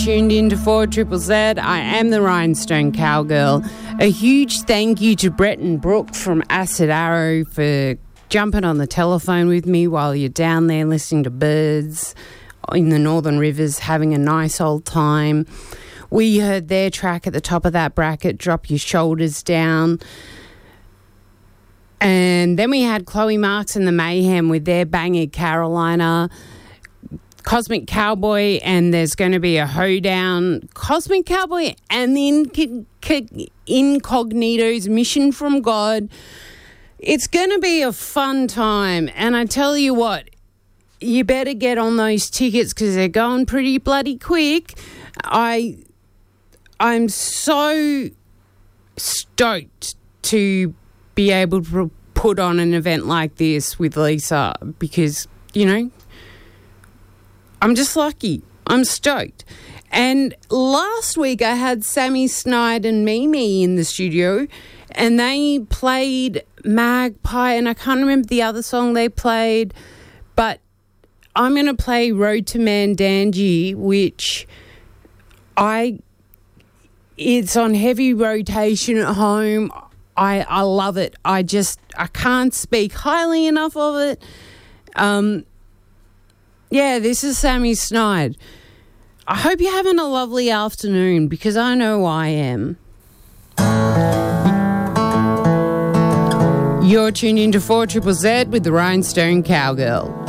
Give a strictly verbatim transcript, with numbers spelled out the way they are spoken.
Tuned into four Triple Z. I am the Rhinestone Cowgirl. A huge thank you to Brett and Brooke from Acid Arrow for jumping on the telephone with me while you're down there listening to birds in the Northern Rivers, having a nice old time. We heard their track at the top of that bracket, Drop Your Shoulders Down. And then we had Chloe Marks and the Mayhem with their banger Carolina. Cosmic Cowboy, and there's going to be a hoedown. Cosmic Cowboy and the Inc- Incognito's Mission from God. It's going to be a fun time, and I tell you what, you better get on those tickets because they're going pretty bloody quick. I, I'm so stoked to be able to put on an event like this with Lisa because, you know, I'm just lucky. I'm stoked. And last week I had Sammy Snide and Mimi in the studio and they played Magpie, and I can't remember the other song they played, but I'm going to play Road to Mandangi, which I, it's on heavy rotation at home. I, I love it. I just, I can't speak highly enough of it. Um, Yeah, this is Sammy Snide. I hope you're having a lovely afternoon because I know I am. You're tuned into four Triple Z with the Rhinestone Cowgirl.